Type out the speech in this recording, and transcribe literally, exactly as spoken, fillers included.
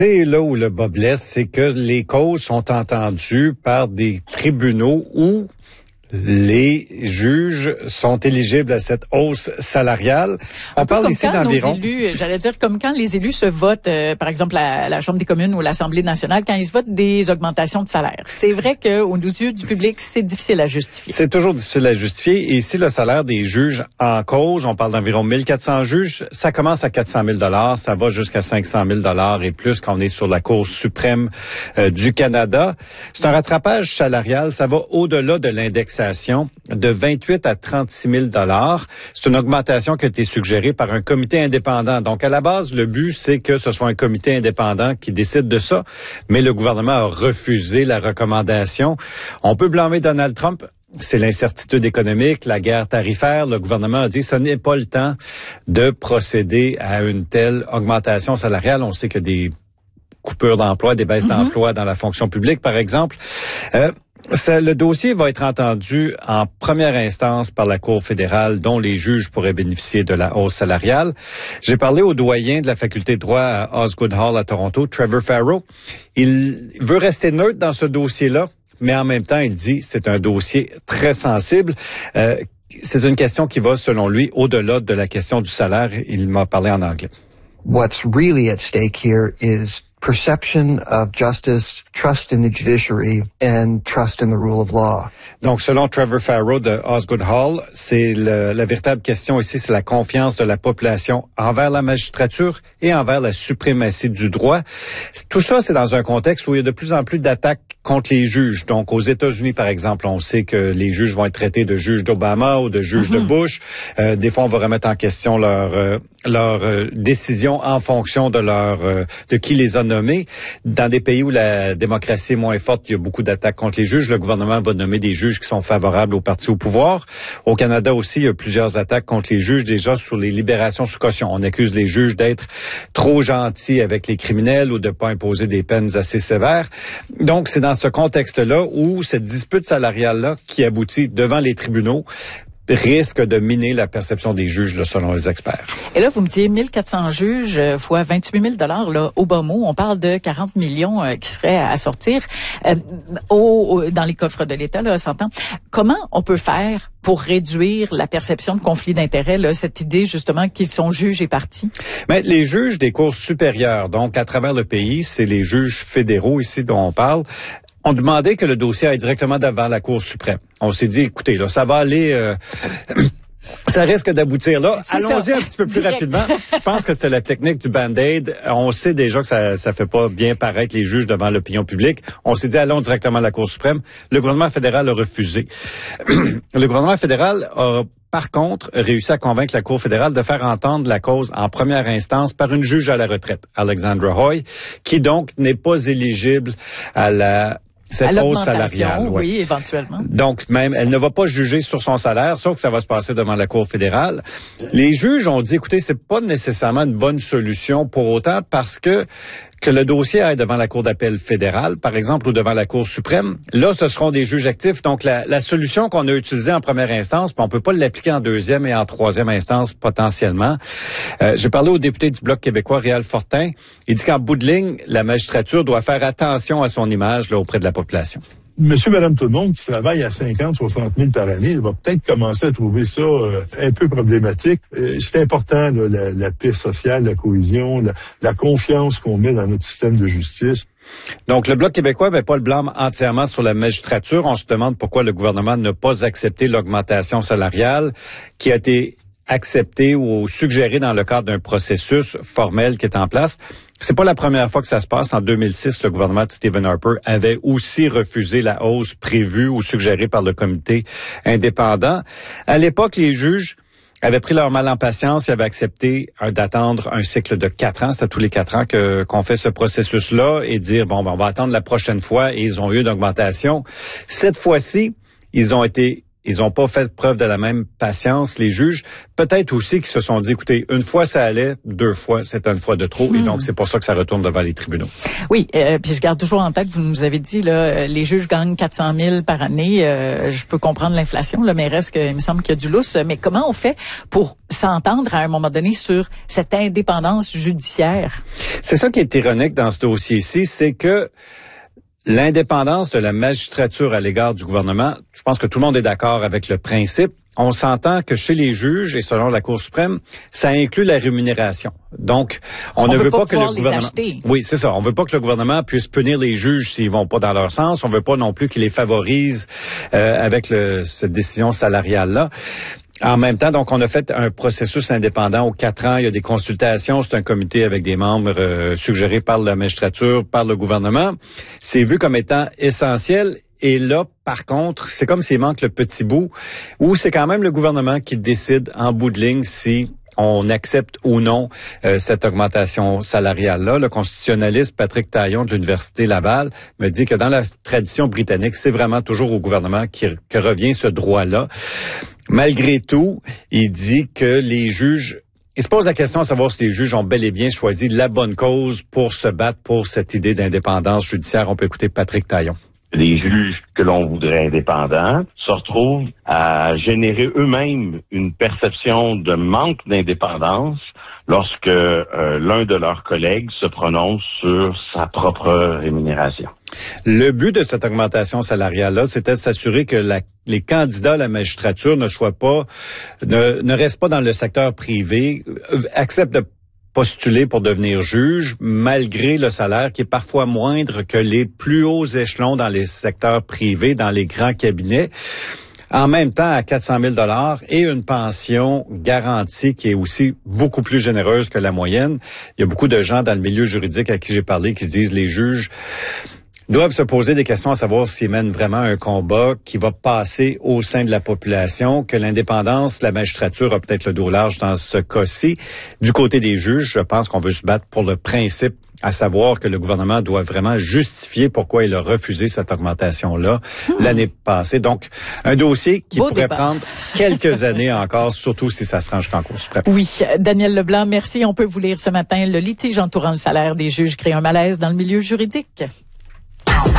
C'est là où le bas blesse, c'est que les causes sont entendues par des tribunaux où les juges sont éligibles à cette hausse salariale. On parle ici d'environ... Élus, j'allais dire comme quand les élus se votent, euh, par exemple à la Chambre des communes ou l'Assemblée nationale, quand ils se votent des augmentations de salaire. C'est vrai qu'aux yeux du public, c'est difficile à justifier. C'est toujours difficile à justifier. Et ici, le salaire des juges en cause, on parle d'environ mille quatre cents juges, ça commence à quatre cent mille dollars, ça va jusqu'à cinq cent mille dollars et plus quand on est sur la Cour suprême euh, du Canada. C'est un rattrapage salarial, ça va au-delà de l'indexation de vingt-huit à trente-six mille dollars. C'est une augmentation qui a été suggérée par un comité indépendant. Donc, à la base, le but, c'est que ce soit un comité indépendant qui décide de ça. Mais le gouvernement a refusé la recommandation. On peut blâmer Donald Trump. C'est l'incertitude économique, la guerre tarifaire. Le gouvernement a dit que ce n'est pas le temps de procéder à une telle augmentation salariale. On sait que des coupures d'emploi, des baisses mm-hmm. d'emploi dans la fonction publique, par exemple. Euh, Ça, le dossier va être entendu en première instance par la Cour fédérale, dont les juges pourraient bénéficier de la hausse salariale. J'ai parlé au doyen de la faculté de droit à Osgoode Hall à Toronto, Trevor Farrow. Il veut rester neutre dans ce dossier-là, mais en même temps, il dit c'est un dossier très sensible. Euh, c'est une question qui va, selon lui, au-delà de la question du salaire. Il m'a parlé en anglais. What's really at stake here is perception of justice, trust in the judiciary, and trust in the rule of law. Donc, selon Trevor Farrow de Osgoode Hall, c'est le, la véritable question ici, c'est la confiance de la population envers la magistrature et envers la suprématie du droit. Tout ça, c'est dans un contexte où il y a de plus en plus d'attaques contre les juges. Donc, aux États-Unis, par exemple, on sait que les juges vont être traités de juges d'Obama ou de juges mm-hmm. de Bush. Euh, des fois, on va remettre en question leur euh, leur euh, décision en fonction de leur euh, de qui les a nommés. Dans des pays où la démocratie est moins forte, il y a beaucoup d'attaques contre les juges. Le gouvernement va nommer des juges qui sont favorables au parti au pouvoir. Au Canada aussi, il y a plusieurs attaques contre les juges, déjà sur les libérations sous caution. On accuse les juges d'être trop gentils avec les criminels ou de pas imposer des peines assez sévères. Donc, c'est dans ce contexte-là où cette dispute salariale-là qui aboutit devant les tribunaux risque de miner la perception des juges, là, selon les experts. Et là, vous me dites mille quatre cents juges euh, fois vingt-huit mille dollars, là, au bas mot. On parle de quarante millions euh, qui seraient à sortir euh, au, au, dans les coffres de l'État, là, s'entend. Comment on peut faire pour réduire la perception de conflit d'intérêts, là, cette idée, justement, qu'ils sont juges et partis? Mais les juges des cours supérieures, donc à travers le pays, c'est les juges fédéraux ici dont on parle, on demandait que le dossier aille directement devant la Cour suprême. On s'est dit, écoutez, là, ça va aller... Euh, ça risque d'aboutir là. C'est Allons-y ça. un petit peu plus Direct. rapidement. Je pense que c'était la technique du Band-Aid. On sait déjà que ça ça fait pas bien paraître les juges devant l'opinion publique. On s'est dit, allons directement à la Cour suprême. Le gouvernement fédéral a refusé. Le gouvernement fédéral a par contre, réussi à convaincre la Cour fédérale de faire entendre la cause en première instance par une juge à la retraite, Alexandra Hoy, qui donc n'est pas éligible à la cette à hausse salariale. Oui, ouais. éventuellement. Donc, même, elle ne va pas juger sur son salaire, sauf que ça va se passer devant la Cour fédérale. Les juges ont dit, écoutez, c'est pas nécessairement une bonne solution pour autant parce que que le dossier aille devant la Cour d'appel fédérale, par exemple, ou devant la Cour suprême, là, ce seront des juges actifs. Donc, la, la solution qu'on a utilisée en première instance, puis on peut pas l'appliquer en deuxième et en troisième instance potentiellement. Euh, j'ai parlé au député du Bloc québécois, Réal Fortin. Il dit qu'en bout de ligne, la magistrature doit faire attention à son image là, auprès de la population. Monsieur, madame, tout le monde qui travaille à cinquante, soixante mille par année, il va peut-être commencer à trouver ça euh, un peu problématique. Euh, c'est important, là, la, la paix sociale, la cohésion, la, la confiance qu'on met dans notre système de justice. Donc, le Bloc québécois n'avait pas le blâme entièrement sur la magistrature. On se demande pourquoi le gouvernement n'a pas accepté l'augmentation salariale qui a été acceptée ou suggérée dans le cadre d'un processus formel qui est en place. C'est pas la première fois que ça se passe. En deux mille six, le gouvernement de Stephen Harper avait aussi refusé la hausse prévue ou suggérée par le comité indépendant. À l'époque, les juges avaient pris leur mal en patience et avaient accepté euh, d'attendre un cycle de quatre ans. C'est à tous les quatre ans que qu'on fait ce processus-là et dire, bon, ben, on va attendre la prochaine fois et ils ont eu une augmentation. Cette fois-ci, ils ont été ils n'ont pas fait preuve de la même patience, les juges. Peut-être aussi qu'ils se sont dit, écoutez, une fois ça allait, deux fois, c'est une fois de trop. Mmh. Et donc, c'est pour ça que ça retourne devant les tribunaux. Oui, euh, puis je garde toujours en tête, vous nous avez dit, là, les juges gagnent quatre cent mille par année. Euh, je peux comprendre l'inflation, là, mais reste que, il me semble qu'il y a du lousse. Mais comment on fait pour s'entendre à un moment donné sur cette indépendance judiciaire? C'est ça qui est ironique dans ce dossier-ci, c'est que l'indépendance de la magistrature à l'égard du gouvernement, je pense que tout le monde est d'accord avec le principe. On s'entend que chez les juges et selon la Cour suprême, ça inclut la rémunération. Donc, on, on ne veut, veut pas, pas que le gouvernement. Acheter. Oui, c'est ça. On veut pas que le gouvernement puisse punir les juges s'ils vont pas dans leur sens. On veut pas non plus qu'il les favorise euh, avec le, cette décision salariale-là. En même temps, donc, on a fait un processus indépendant aux quatre ans. Il y a des consultations. C'est un comité avec des membres euh, suggérés par la magistrature, par le gouvernement. C'est vu comme étant essentiel. Et là, par contre, c'est comme s'il manque le petit bout, où c'est quand même le gouvernement qui décide en bout de ligne si on accepte ou non euh, cette augmentation salariale-là. Le constitutionnaliste Patrick Taillon de l'Université Laval me dit que dans la tradition britannique, c'est vraiment toujours au gouvernement qui, que revient ce droit-là. Malgré tout, il dit que les juges... Il se pose la question de savoir si les juges ont bel et bien choisi la bonne cause pour se battre pour cette idée d'indépendance judiciaire. On peut écouter Patrick Taillon. Les juges que l'on voudrait indépendants se retrouvent à générer eux-mêmes une perception de manque d'indépendance lorsque euh, l'un de leurs collègues se prononce sur sa propre rémunération. Le but de cette augmentation salariale-là, c'était de s'assurer que la, les candidats à la magistrature ne soient pas, ne, ne restent pas dans le secteur privé, acceptent de postuler pour devenir juge, malgré le salaire qui est parfois moindre que les plus hauts échelons dans les secteurs privés, dans les grands cabinets. En même temps, à quatre cent mille dollars et une pension garantie qui est aussi beaucoup plus généreuse que la moyenne. Il y a beaucoup de gens dans le milieu juridique à qui j'ai parlé qui se disent les juges doivent se poser des questions à savoir s'ils mènent vraiment un combat qui va passer au sein de la population, que l'indépendance, la magistrature a peut-être le dos large dans ce cas-ci. Du côté des juges, je pense qu'on veut se battre pour le principe, à savoir que le gouvernement doit vraiment justifier pourquoi il a refusé cette augmentation-là mmh. l'année passée. Donc, un dossier qui Beau pourrait débat. prendre quelques années encore, surtout si ça se range jusqu'en Cour suprême. Oui, Daniel Leblanc, merci. On peut vous lire ce matin, le litige entourant le salaire des juges crée un malaise dans le milieu juridique.